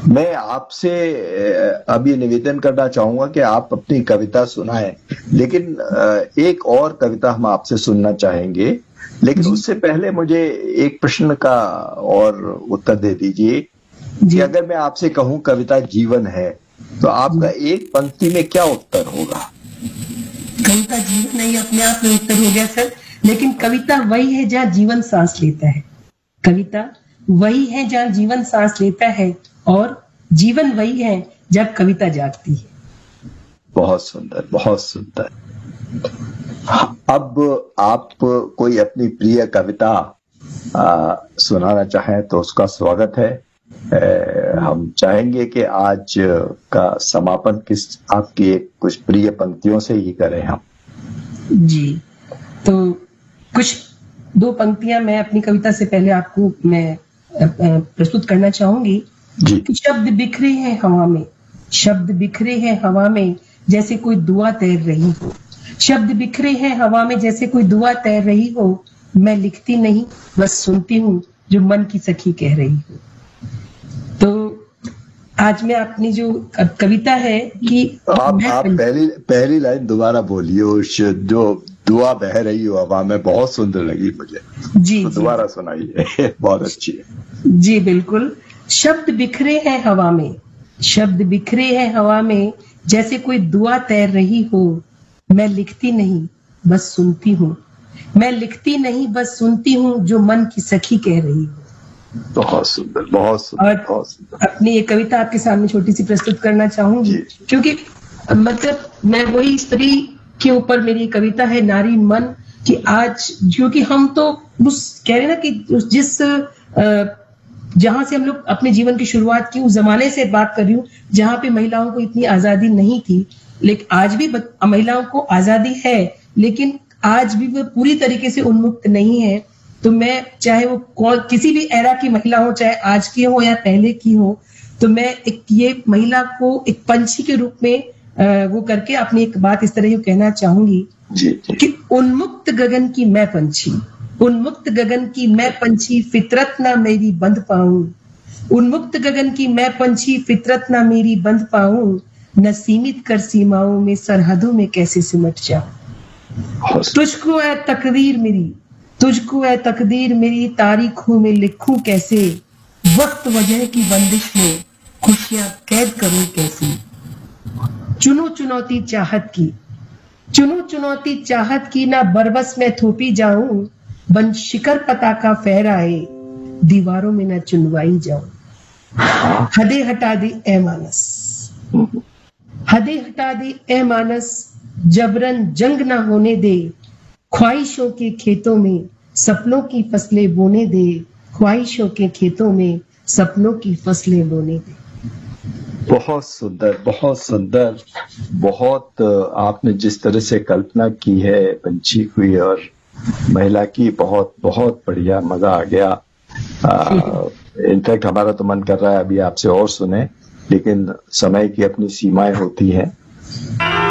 मैं आपसे अब ये निवेदन करना चाहूंगा कि आप अपनी कविता सुनाएं, लेकिन एक और कविता हम आपसे सुनना चाहेंगे, लेकिन जी उससे पहले मुझे एक प्रश्न का और उत्तर दे दीजिए कि जी अगर मैं आपसे कहूं कविता जीवन है, तो आपका जी। एक पंक्ति में क्या उत्तर होगा? कविता जीवन नहीं, अपने आप में उत्तर हो गया सर। लेकिन कविता वही है जहाँ जीवन सांस लेता है। कविता वही है जहाँ जीवन सांस लेता है, और जीवन वही है जब कविता जागती है। बहुत सुंदर, बहुत सुंदर। अब आप कोई अपनी प्रिय कविता सुनाना चाहें तो उसका स्वागत है। हम चाहेंगे कि आज का समापन आपकी एक कुछ प्रिय पंक्तियों से ही करें हम। जी, तो कुछ दो पंक्तियां मैं अपनी कविता से पहले आपको मैं प्रस्तुत करना चाहूंगी जी। कि शब्द बिखरे हैं हवा में, शब्द बिखरे हैं हवा में जैसे कोई दुआ तैर रही हो। शब्द बिखरे हैं हवा में जैसे कोई दुआ तैर रही हो। मैं लिखती नहीं, बस सुनती हूँ जो मन की सखी कह रही हो। तो आज मैं अपनी जो कविता है कि आप पहली लाइन दोबारा बोलिए, उस जो दुआ बह रही हो हवा में, बहुत सुंदर लगी मुझे। जी तो जी दोबारा सुनाइए, बहुत अच्छी है। जी बिल्कुल। शब्द बिखरे हैं हवा में, शब्द बिखरे हैं हवा में जैसे कोई दुआ तैर रही हो। मैं लिखती नहीं, बस सुनती हूँ। मैं लिखती नहीं, बस सुनती हूँ जो मन की सखी कह रही हो। बहुत सुंदर, बहुत सुंदर, और बहुत सुंदर। अपनी एक कविता आपके सामने छोटी सी प्रस्तुत करना चाहूंगी, जी। क्योंकि मतलब मैं वही स्त्री के ऊपर मेरी कविता है, नारी मन, कि आज क्योंकि हम तो उस कह रहे ना कि जिस जहां से हम लोग अपने जीवन की शुरुआत की, उस जमाने से बात कर रही हूँ जहां पे महिलाओं को इतनी आजादी नहीं थी। लेकिन आज भी महिलाओं को आजादी है, लेकिन आज भी वो पूरी तरीके से उन्मुक्त नहीं है। तो मैं चाहे वो किसी भी एरा की महिला हो, चाहे आज की हो या पहले की हो, तो मैं एक ये महिला को एक पंछी के रूप में वो करके अपनी एक बात इस तरह कहना चाहूंगी जी, जी। कि उन्मुक्त गगन की मैं पंछी, उन्मुक्त गगन की मैं पंछी, फितरत ना मेरी बंध पाऊं। उन्मुक्त गगन की मैं पंछी, फितरत ना मेरी बंध पाऊं। न सीमित कर सीमाओं में, सरहदों में कैसे सिमट जाऊं। तुझको है तकदीर मेरी, तुझको है तकदीर मेरी, तारीखों में लिखूं कैसे। वक्त वजह की बंदिश में खुशियां कैद करूं कैसे। चुनो चुनौती चाहत की, चुनो चुनौती चाहत की, ना बरबस में थोपी जाऊं। बन शिकर पताका फहराए, दीवारों में न चुनवाई जाऊं। हदे हटा दी ए मानस, हदे हटा दी ए मानस, जबरन जंग ना होने दे। ख्वाहिशों के खेतों में सपनों की फसलें बोने दे। ख्वाहिशों के खेतों में सपनों की फसलें बोने दे। बहुत सुंदर, बहुत सुंदर। बहुत आपने जिस तरह से कल्पना की है पंछी हुई और महिला की, बहुत बहुत बढ़िया, मजा आ गया। इनफैक्ट हमारा तो मन कर रहा है अभी आपसे और सुने, लेकिन समय की अपनी सीमाएं होती हैं।